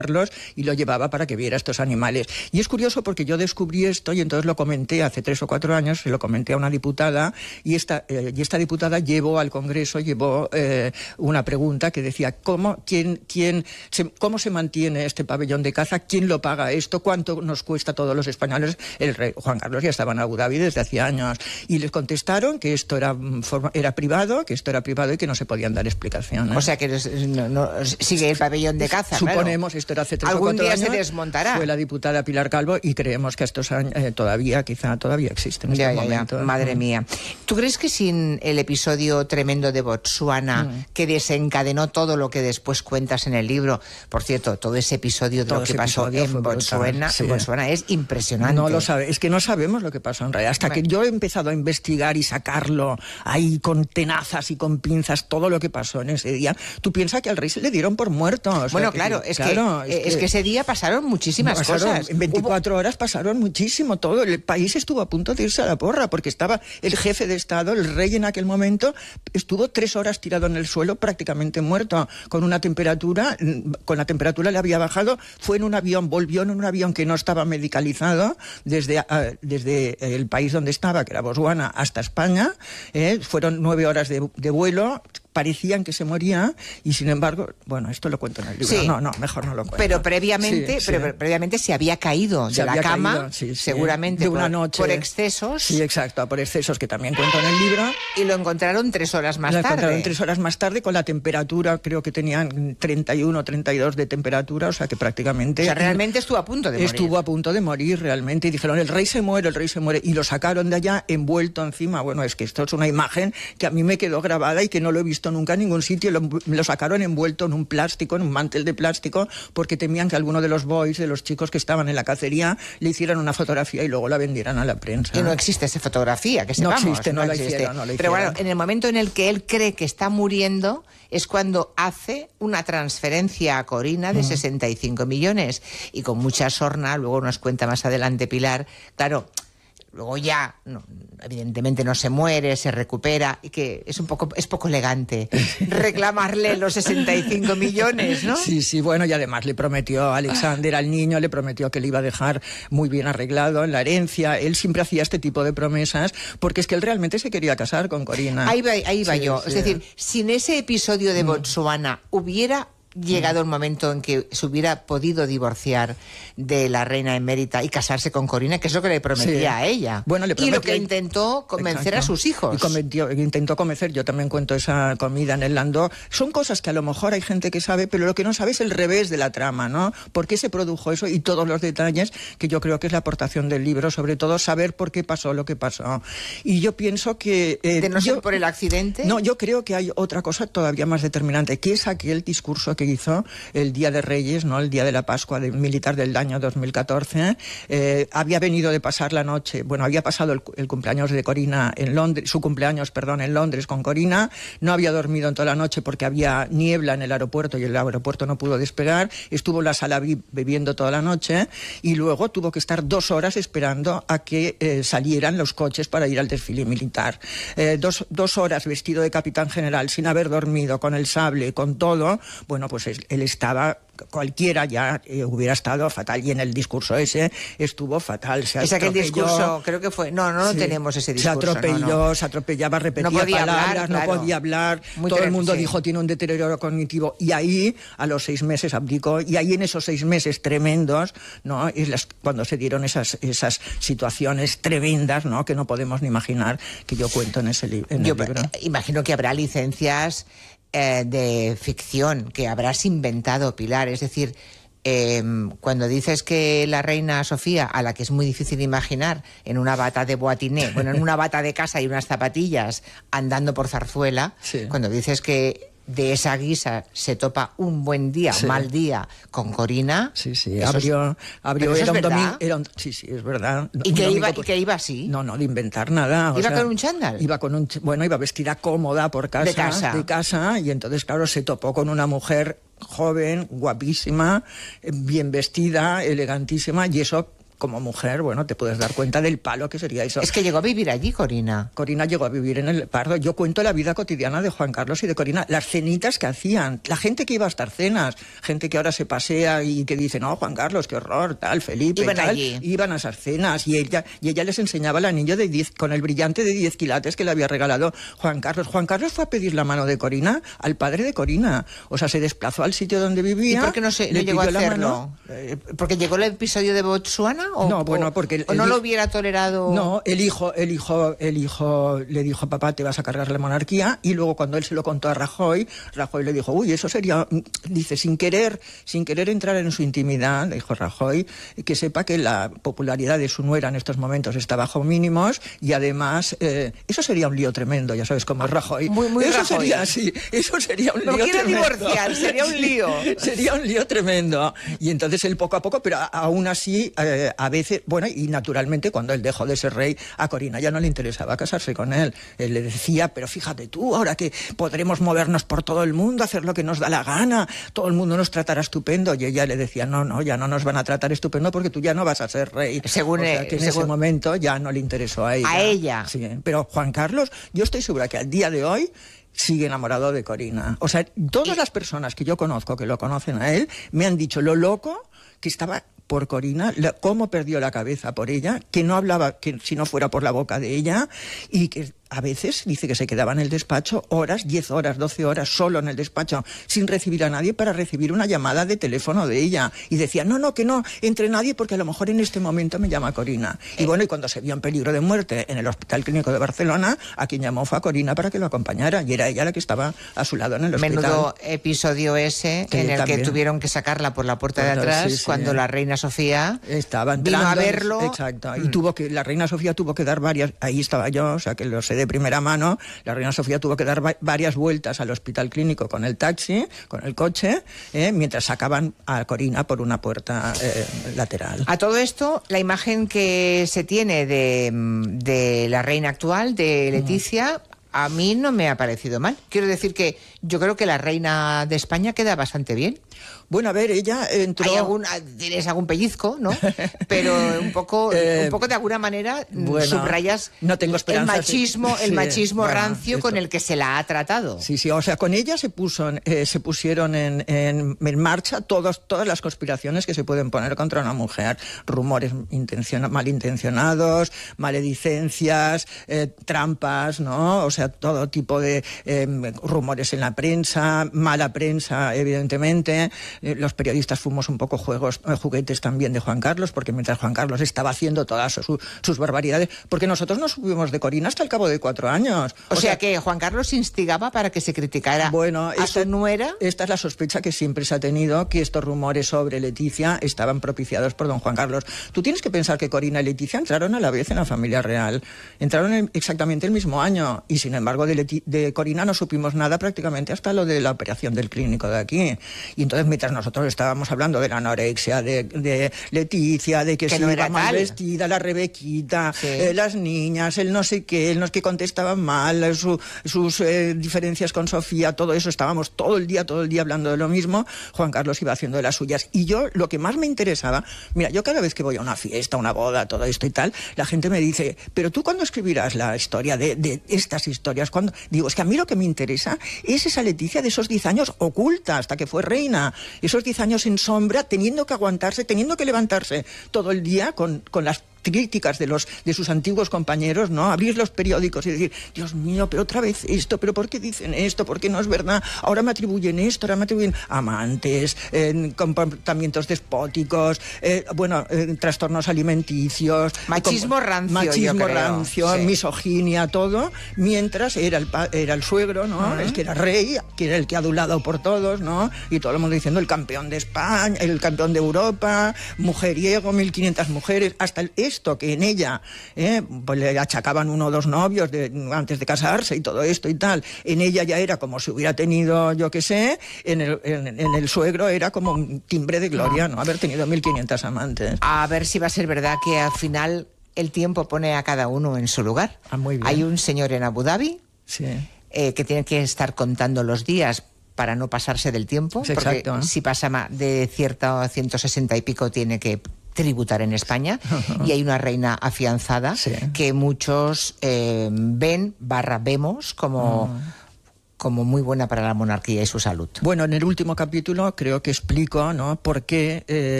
y lo llevaba para que viera estos animales. Y es curioso porque yo descubrí esto y entonces lo comenté hace 3 o 4 años, se lo comenté a una diputada y esta diputada llevó al Congreso una pregunta que decía ¿cómo se mantiene este pabellón de caza? ¿Quién lo paga esto? ¿Cuánto nos cuesta a todos los españoles? El rey Juan Carlos ya estaba en Abu Dhabi desde hacía años y les contestaron que esto era privado, y que no se podían dar explicaciones. O sea que sigue el pabellón de caza. Suponemos, claro. Esto era hace 3 o 4 Algún años. día se desmontará. Fue la diputada Pilar Calvo y creemos que estos años todavía existe en este momento. Madre mía. ¿Tú crees que sin el episodio tremendo de Botsuana, que desencadenó todo lo que después cuentas en el libro, por cierto, todo ese episodio de lo que pasó en Botsuana es impresionante. No lo sabe, es que no sabemos lo que pasó en realidad. Hasta que yo he empezado a investigar y sacarlo ahí con tenazas y con pinzas todo lo que pasó en ese día, tú piensas que al rey se le dieron por muerto. O sea, bueno, claro, es que ese día pasaron muchísimas cosas. En 24 horas pasaron muchísimo todo. El país estuvo a punto de irse a la porra porque estaba el jefe de Estado, el rey en aquel momento, estuvo 3 horas tirado en el suelo prácticamente muerto, con la temperatura le había bajado, fue en un avión, volvió en un avión que no estaba medicalizado desde el país donde estaba, que era Botswana, hasta España, fueron 9 horas de vuelo. Parecían que se moría y sin embargo, bueno, esto lo cuento en el libro. Sí. No, mejor no lo cuento. Pero previamente se había caído de la cama, seguramente de una noche. Por excesos. Sí, exacto, por excesos que también cuento en el libro. Y lo encontraron 3 horas más tarde. Lo encontraron 3 horas más tarde con la temperatura, creo que tenían 31, 32 de temperatura, o sea que prácticamente... O sea, realmente estuvo a punto de morir. Estuvo a punto de morir realmente y dijeron, el rey se muere, y lo sacaron de allá envuelto encima. Bueno, es que esto es una imagen que a mí me quedó grabada y que no lo he visto nunca en ningún sitio. Lo sacaron envuelto en un plástico, en un mantel de plástico, porque temían que alguno de los boys, de los chicos que estaban en la cacería, le hicieran una fotografía y luego la vendieran a la prensa. Que no existe esa fotografía, que sepamos. No la hicieron. Pero bueno, en el momento en el que él cree que está muriendo es cuando hace una transferencia a Corina de 65 millones. Y con mucha sorna, luego nos cuenta más adelante Pilar, claro... Luego ya, evidentemente no se muere, se recupera, y que es poco elegante reclamarle los 65 millones, ¿no? Sí, bueno, y además le prometió a Alexander, al niño, le prometió que le iba a dejar muy bien arreglado en la herencia. Él siempre hacía este tipo de promesas, porque es que él realmente se quería casar con Corina. Ahí va yo. Es decir, sin ese episodio de Botsuana hubiera llegado el momento en que se hubiera podido divorciar de la reina emérita y casarse con Corina, que es lo que le prometía a ella. Bueno, le y lo que intentó convencer a sus hijos. Intentó convencer, yo también cuento esa comida en el Landó. Son cosas que a lo mejor hay gente que sabe, pero lo que no sabe es el revés de la trama, ¿no? ¿Por qué se produjo eso? Y todos los detalles, que yo creo que es la aportación del libro, sobre todo saber por qué pasó lo que pasó. Y yo pienso que... ¿De no ser por el accidente? No, yo creo que hay otra cosa todavía más determinante, que es aquel discurso que hizo el Día de Reyes, ¿no? El día de la Pascua militar del año 2014. Había venido de pasar la noche, había pasado el cumpleaños de Corina en Londres, su cumpleaños, en Londres con Corina. No había dormido en toda la noche porque había niebla en el aeropuerto y el aeropuerto no pudo despegar. Estuvo en la sala VIP bebiendo toda la noche y luego tuvo que estar 2 horas esperando a que salieran los coches para ir al desfile militar. 2 horas vestido de capitán general, sin haber dormido, con el sable, con todo. Bueno, pues él estaba... Cualquiera ya hubiera estado fatal, y en el discurso ese estuvo fatal. Es aquel discurso, creo que fue... No tenemos ese discurso. Se atropellaba, repetía palabras, no podía hablar. Todo el mundo dijo, tiene un deterioro cognitivo. Y ahí, a los 6 meses abdicó. Y ahí, en esos 6 meses tremendos, ¿no? Es cuando se dieron esas situaciones tremendas, ¿no? Que no podemos ni imaginar, que yo cuento en ese libro. Imagino que habrá licencias de ficción que habrás inventado, Pilar. Es decir, cuando dices que la reina Sofía, a la que es muy difícil imaginar en una bata de boatiné, en una bata de casa y unas zapatillas andando por Zarzuela, cuando dices que de esa guisa se topa un buen día, mal día con Corina. Abrió era un domingo. Es verdad. ¿Y que iba así? No, de inventar nada. ¿Iba con un chándal? Iba vestida cómoda por casa. De casa, y entonces, claro, se topó con una mujer joven, guapísima, bien vestida, elegantísima, y eso como mujer, bueno, te puedes dar cuenta del palo que sería eso. Es que llegó a vivir allí, Corina. Corina llegó a vivir en el Pardo. Yo cuento la vida cotidiana de Juan Carlos y de Corina, las cenitas que hacían, la gente que iba a estas cenas, gente que ahora se pasea y que dice, no, Juan Carlos, qué horror, tal, Felipe, iban tal, allí. Iban a esas cenas y ella les enseñaba el anillo de 10, con el brillante de 10 quilates que le había regalado Juan Carlos. Juan Carlos fue a pedir la mano de Corina al padre de Corina, o sea, se desplazó al sitio donde vivía. ¿Y por qué no llegó a hacerlo? ¿Porque llegó el episodio de Botsuana? No, bueno, porque ¿O no lo hubiera tolerado? No, el hijo le dijo, papá, te vas a cargar la monarquía, y luego cuando él se lo contó a Rajoy le dijo, uy, eso sería, dice, sin querer entrar en su intimidad, le dijo Rajoy, que sepa que la popularidad de su nuera en estos momentos está bajo mínimos, y además, eso sería un lío tremendo, ya sabes cómo es Rajoy. Muy eso Rajoy. sería así, eso sería un lío tremendo. No quiero divorciar, sería un lío. Sería un lío tremendo. Y entonces él poco a poco, pero aún así, a veces, bueno, y naturalmente cuando él dejó de ser rey, a Corina ya no le interesaba casarse con él. Él le decía, pero fíjate tú, ahora que podremos movernos por todo el mundo, hacer lo que nos da la gana, todo el mundo nos tratará estupendo. Y ella le decía, no, ya no nos van a tratar estupendo porque tú ya no vas a ser rey. Según ese momento ya no le interesó a ella. A ella. Sí, pero Juan Carlos, yo estoy segura que al día de hoy sigue enamorado de Corina. O sea, todas las personas que yo conozco, que lo conocen a él, me han dicho lo loco que estaba por Corina, cómo perdió la cabeza por ella, que no hablaba que si no fuera por la boca de ella, y que a veces dice que se quedaba en el despacho horas, 10 horas, 12 horas, solo en el despacho, sin recibir a nadie, para recibir una llamada de teléfono de ella. Y decía, no, que no entre nadie porque a lo mejor en este momento me llama Corina. Y bueno, y cuando se vio en peligro de muerte en el Hospital Clínico de Barcelona, a quien llamó fue a Corina para que lo acompañara, y era ella la que estaba a su lado en el hospital. Menudo episodio ese, en el que tuvieron que sacarla por la puerta de atrás, sí. Cuando la reina Sofía vino a verlo. Exacto, y la reina Sofía tuvo que dar varias, ahí estaba yo, o sea que lo sé de primera mano, la reina Sofía tuvo que dar varias vueltas al Hospital Clínico con el taxi, con el coche, mientras sacaban a Corina por una puerta lateral. A todo esto, la imagen que se tiene de la reina actual, de Leticia, a mí no me ha parecido mal. Quiero decir que yo creo que la reina de España queda bastante bien. Bueno, a ver, ella entró... Tienes algún pellizco, ¿no? Pero un poco de alguna manera subrayas no tengo el machismo rancio con el que se la ha tratado. Sí, o sea, con ella se pusieron en marcha todas las conspiraciones que se pueden poner contra una mujer. Rumores malintencionados, maledicencias, trampas, ¿no? O sea, todo tipo de rumores en la prensa, mala prensa, evidentemente. Los periodistas fuimos un poco juguetes también de Juan Carlos, porque mientras Juan Carlos estaba haciendo todas sus barbaridades, porque nosotros no supimos de Corina hasta el cabo de 4 años. O sea que Juan Carlos instigaba para que se criticara a su nuera. Esta es la sospecha que siempre se ha tenido, que estos rumores sobre Leticia estaban propiciados por don Juan Carlos. Tú tienes que pensar que Corina y Leticia entraron a la vez en la familia real. Entraron exactamente el mismo año, y sin embargo de Corina no supimos nada prácticamente hasta lo de la operación del clínico de aquí. Y entonces, mientras nosotros estábamos hablando de la anorexia de Leticia, de que si no iba era mal tal. vestida, la Rebequita, sí. Las niñas, el no sé qué, los que contestaban mal, sus diferencias con Sofía, todo eso, estábamos todo el día hablando de lo mismo. Juan Carlos iba haciendo de las suyas. Y yo, lo que más me interesaba, mira, yo cada vez que voy a una fiesta, una boda, todo esto y tal, la gente me dice, pero tú ¿cuándo escribirás la historia de estas historias? ¿Cuándo? Digo, es que a mí lo que me interesa es esa Leticia de esos 10 años oculta hasta que fue reina. Esos 10 años en sombra, teniendo que aguantarse, teniendo que levantarse todo el día con las críticas de sus antiguos compañeros, ¿no? Abrir los periódicos y decir, Dios mío, pero otra vez esto, pero ¿por qué dicen esto? ¿Por qué no es verdad? Ahora me atribuyen esto, ahora me atribuyen amantes, comportamientos despóticos, trastornos alimenticios, machismo rancio, sí. Misoginia, todo, mientras era el suegro, ¿no? Es que era rey, que era el que adulado por todos, ¿no? Y todo el mundo diciendo el campeón de España, el campeón de Europa, mujeriego, 1500 mujeres, hasta esto que en ella pues le achacaban 1 o 2 novios antes de casarse y todo esto y tal, en ella ya era como si hubiera tenido, yo qué sé, en el suegro era como un timbre de gloria, ¿no? Haber tenido 1500 amantes. A ver si va a ser verdad que al final el tiempo pone a cada uno en su lugar. Muy bien. Hay un señor en Abu Dhabi que tiene que estar contando los días para no pasarse del tiempo, sí, porque exacto, si pasa de 160 y pico tiene que tributar en España, y hay una reina afianzada que muchos vemos como muy buena para la monarquía y su salud. Bueno, en el último capítulo creo que explico, ¿no?, por qué